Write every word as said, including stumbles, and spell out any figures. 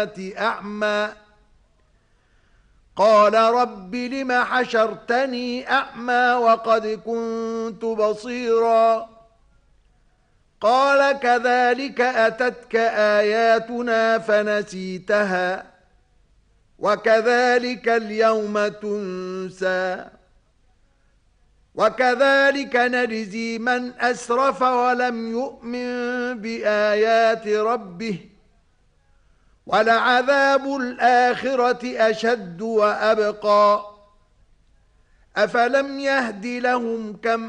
أعمى قال رب لم حشرتني أعمى وقد كنت بصيرا قال كذلك أتتك آياتنا فنسيتها وكذلك اليوم تنسى وكذلك نجزي من أسرف ولم يؤمن بآيات ربه ولعذاب الآخرة أشد وأبقى أفلم يهد لهم كم